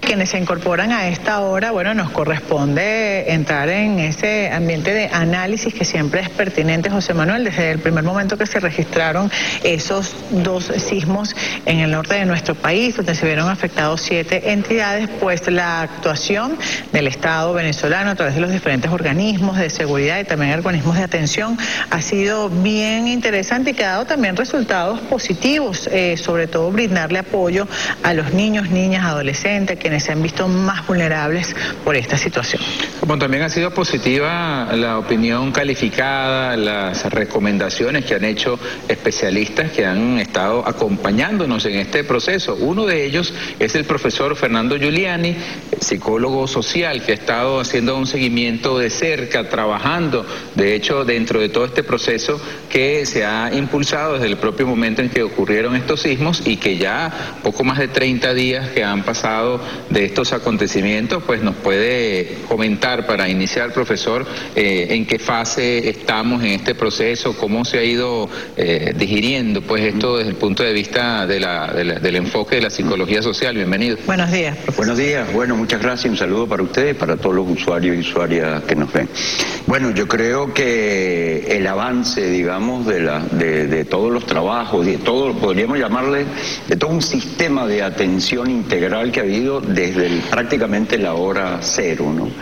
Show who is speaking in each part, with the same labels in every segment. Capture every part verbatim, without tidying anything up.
Speaker 1: quienes se incorporan a esta hora, bueno, nos corresponde entrar en ese ambiente de análisis que siempre es pertinente, José Manuel, desde el primer momento que se registraron esos dos sismos en el norte de nuestro país, donde se vieron afectados siete entidades, pues la actuación del Estado venezolano a través de los diferentes organismos de seguridad y también organismos de atención ha sido bien interesante y que ha dado también resultados positivos, eh, sobre todo brindarle apoyo a los niños, niñas, adolescentes, quienes se han visto más vulnerables por esta situación.
Speaker 2: Como también ha sido positiva la opinión calificada, las recomendaciones que han hecho especialistas que han estado acompañándonos en este proceso. Uno de ellos es el profesor Fernando Giuliani, psicólogo social, que ha estado haciendo un seguimiento de cerca, trabajando, de hecho, dentro de todo este proceso que se ha impulsado desde el propio momento en que ocurrieron estos sismos y que ya poco más de treinta días que han pasado de estos acontecimientos, pues nos puede comentar para iniciar, profesor, eh, en qué fase estamos en este proceso, cómo se ha ido eh, digiriendo pues esto desde el punto de vista de la, de la, del enfoque de la psicología social. Bienvenido.
Speaker 1: Buenos días, profesor.
Speaker 3: Buenos días. Bueno, muchas gracias. Un saludo para ustedes, para todos los usuarios y usuarias que nos ven. Bueno, yo creo que el avance, digamos, de, la, de, de todos los trabajos, de todo, podríamos llamarle, de todo un sistema de atención integral que ha habido desde el, prácticamente la hora cero, ¿no?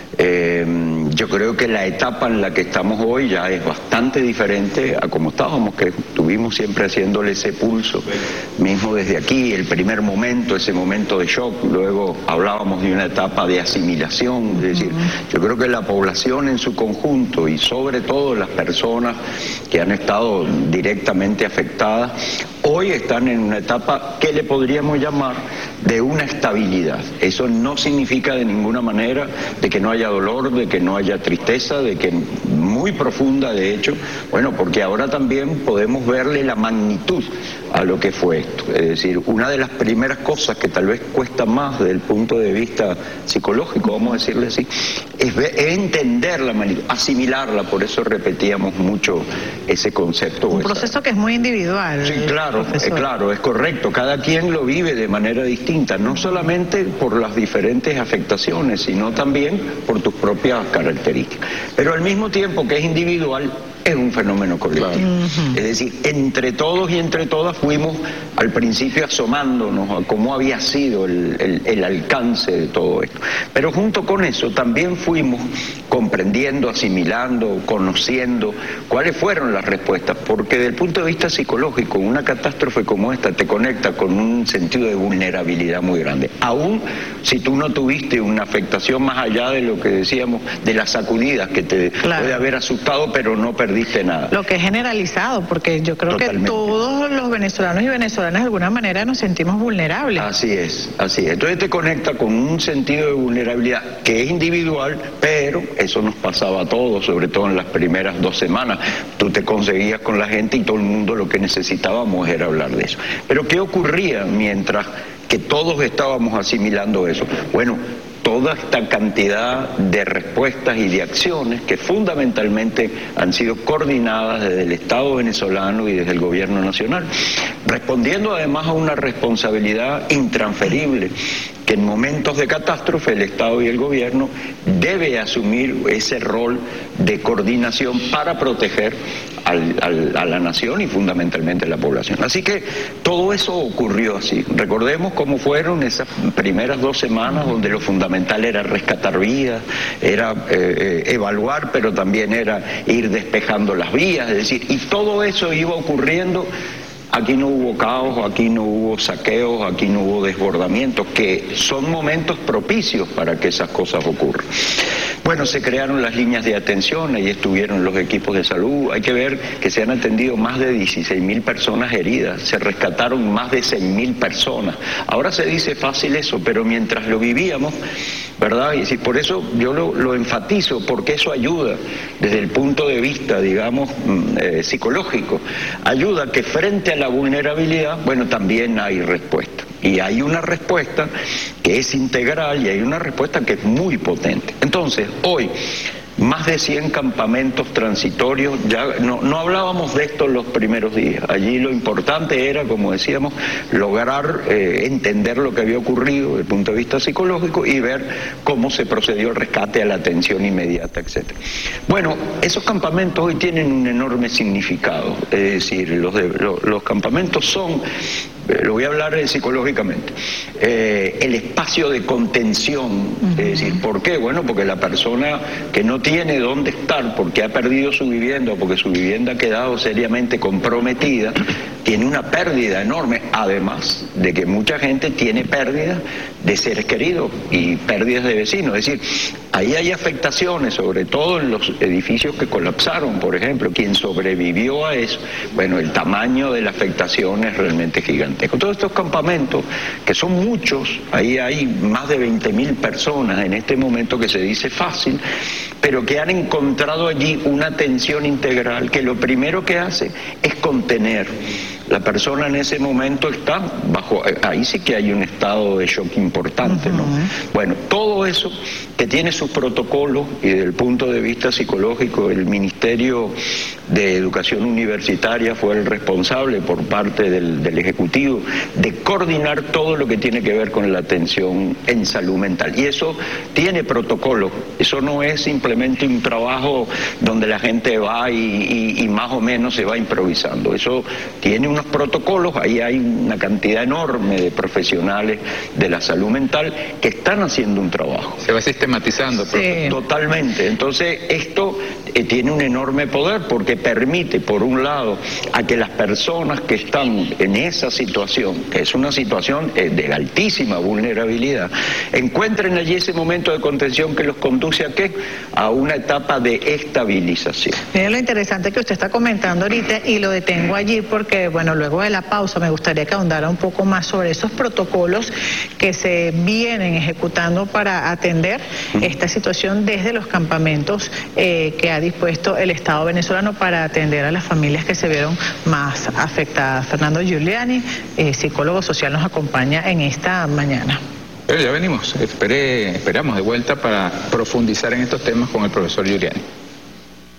Speaker 3: Eh, yo creo que la etapa en la que estamos hoy ya es bastante diferente a como estábamos, que estuvimos siempre haciéndole ese pulso, mismo desde aquí, el primer momento, ese momento de shock, luego hablábamos de una etapa de asimilación, es decir, yo creo que la población en su conjunto y sobre todo las personas que han estado directamente afectadas, hoy están en una etapa que le podríamos llamar de una estabilidad. Eso no significa de ninguna manera de que no haya dolor, de que no haya tristeza, de que muy profunda de hecho, bueno, porque ahora también podemos verle la magnitud a lo que fue esto. Es decir, una de las primeras cosas que tal vez cuesta más desde el punto de vista psicológico, vamos a decirle así, es, ver, es entender la magnitud, asimilarla, por eso repetíamos mucho ese concepto.
Speaker 1: Un proceso que es muy individual.
Speaker 3: Sí, claro, eh, claro, es correcto, cada quien lo vive de manera distinta, no solamente por las diferentes afectaciones, sino también por tus propias características. Pero al mismo tiempo que es individual, es un fenómeno colectivo. Claro. Uh-huh. Es decir, entre todos y entre todas fuimos al principio asomándonos a cómo había sido el, el, el alcance de todo esto. Pero junto con eso también fuimos comprendiendo, asimilando, conociendo cuáles fueron las respuestas, porque desde el punto de vista psicológico, una catástrofe como esta te conecta con un sentido de vulnerabilidad muy grande. Aún si tú no tuviste una afectación más allá de lo que decíamos, de las sacudidas que te claro. puede haber asustado, pero no perdiste nada.
Speaker 1: Lo que es generalizado, porque yo creo Totalmente. que todos los venezolanos y venezolanas de alguna manera nos sentimos vulnerables.
Speaker 3: Así es, así es. Entonces te conecta con un sentido de vulnerabilidad que es individual, pero eso nos pasaba a todos, sobre todo en las primeras dos semanas. Tú te conseguías con la gente y todo el mundo lo que necesitábamos era hablar de eso. Pero ¿qué ocurría mientras que todos estábamos asimilando eso? Bueno, toda esta cantidad de respuestas y de acciones que fundamentalmente han sido coordinadas desde el Estado venezolano y desde el gobierno nacional, respondiendo además a una responsabilidad intransferible que en momentos de catástrofe el Estado y el gobierno debe asumir ese rol de coordinación para proteger al, al, a la nación y fundamentalmente a la población. Así que todo eso ocurrió así. Recordemos cómo fueron esas primeras dos semanas donde lo fundamental era rescatar vidas, era eh, eh, evaluar, pero también era ir despejando las vías, es decir, y todo eso iba ocurriendo. Aquí no hubo caos, aquí no hubo saqueos, aquí no hubo desbordamientos, que son momentos propicios para que esas cosas ocurran. Bueno, se crearon las líneas de atención, ahí estuvieron los equipos de salud. Hay que ver que se han atendido más de dieciséis mil personas heridas, se rescataron más de seis mil personas. Ahora se dice fácil eso, pero mientras lo vivíamos, ¿verdad? Y por eso yo lo, lo enfatizo, porque eso ayuda desde el punto de vista, digamos, eh, psicológico. Ayuda a que frente a la vulnerabilidad, bueno, también hay respuesta. Y hay una respuesta que es integral y hay una respuesta que es muy potente. Entonces, hoy, más de cien campamentos transitorios. Ya no, no hablábamos de esto en los primeros días. Allí lo importante era, como decíamos, lograr eh, entender lo que había ocurrido desde el punto de vista psicológico y ver cómo se procedió al rescate, a la atención inmediata, etcétera. Bueno, esos campamentos hoy tienen un enorme significado. Es decir, los, de, los, los campamentos son, lo voy a hablar psicológicamente, eh, el espacio de contención. Uh-huh. Es decir, ¿por qué? Bueno, porque la persona que no tiene dónde estar, porque ha perdido su vivienda o porque su vivienda ha quedado seriamente comprometida, tiene una pérdida enorme, además de que mucha gente tiene pérdidas de seres queridos y pérdidas de vecinos. Es decir, ahí hay afectaciones, sobre todo en los edificios que colapsaron, por ejemplo. Quien sobrevivió a eso, bueno, el tamaño de la afectación es realmente gigantesco. Todos estos campamentos, que son muchos, ahí hay más de veinte mil personas en este momento, que se dice fácil, pero que han encontrado allí una atención integral que lo primero que hace es contener. La persona en ese momento está bajo, ahí sí que hay un estado de shock importante, ¿no? Uh-huh. Bueno, todo eso que tiene sus protocolos, y desde el punto de vista psicológico, el Ministerio de Educación Universitaria fue el responsable por parte del, del Ejecutivo de coordinar todo lo que tiene que ver con la atención en salud mental. Y eso tiene protocolos, eso no es simplemente un trabajo donde la gente va y, y, y más o menos se va improvisando, eso tiene unos protocolos, ahí hay una cantidad enorme de profesionales de la salud mental que están haciendo un trabajo.
Speaker 2: Se va sistematizando.
Speaker 1: Sí.
Speaker 3: Totalmente. Entonces esto eh, tiene un enorme poder porque permite, por un lado, a que las personas que están en esa situación, que es una situación eh, de altísima vulnerabilidad, encuentren allí ese momento de contención que los conduce a ¿qué? A una etapa de estabilización.
Speaker 1: Miren lo interesante que usted está comentando ahorita, y lo detengo allí porque, bueno, luego de la pausa me gustaría que ahondara un poco más sobre esos protocolos que se vienen ejecutando para atender esta situación desde los campamentos eh, que ha dispuesto el Estado venezolano para atender a las familias que se vieron más afectadas. Fernando Giuliani, eh, psicólogo social, nos acompaña en esta mañana.
Speaker 2: Pero ya venimos, Esperé, esperamos de vuelta para profundizar en estos temas con el profesor Giuliani.